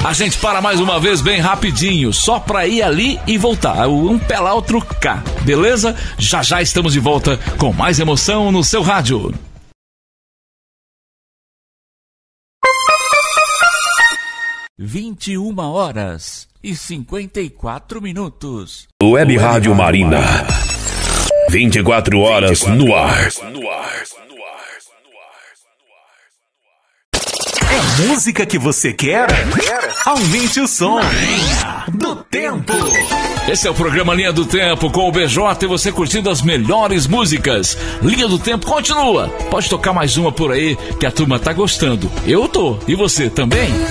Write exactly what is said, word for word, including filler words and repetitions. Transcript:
A gente para mais uma vez bem rapidinho, só pra ir ali e voltar. Um pé lá, outro cá, beleza? Já já estamos de volta com mais emoção no seu rádio. vinte e uma horas e cinquenta e quatro minutos. Web Rádio Marina. vinte e quatro horas no ar. É música que você quer? Aumente o som. Linha do Tempo. Esse é o programa Linha do Tempo com o B J e você curtindo as melhores músicas. Linha do Tempo continua. Pode tocar mais uma por aí que a turma tá gostando. Eu tô. E você também?